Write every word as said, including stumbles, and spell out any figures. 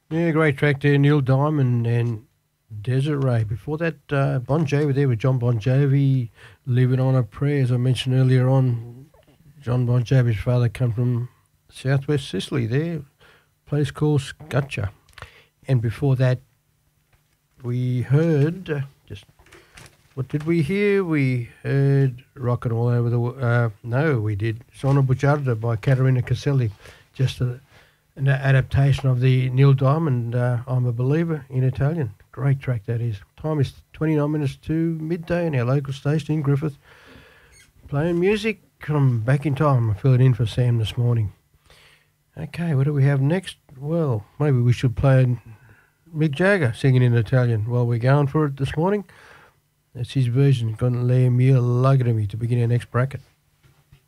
Yeah, great track there, Neil Diamond and Desiree. Before that, uh, Bon Jovi there with John Bon Jovi, Living on a Prayer. As I mentioned earlier on, John Bon Jovi's father come from southwest Sicily there, place called Scaccia. And before that, we heard, uh, just, what did we hear? We heard Rockin' All Over the World. Uh, no, we did Sono Bugiardo by Caterina Caselli, just a an adaptation of the Neil Diamond, uh, I'm a Believer in Italian. Great track that is. Time is twenty-nine minutes to midday in our local station in Griffith. Playing music. I'm back in time. I filled in for Sam this morning. Okay, what do we have next? Well, maybe we should play Mick Jagger singing in Italian while we're going for it this morning. That's his version. Con le mie lagrime to begin our next bracket.